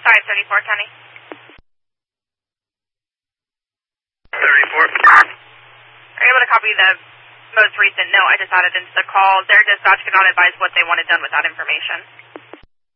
534, Kenny. 34. Are you able to copy the most recent note I just added into the call? Their dispatch could not advise what they wanted done with that information.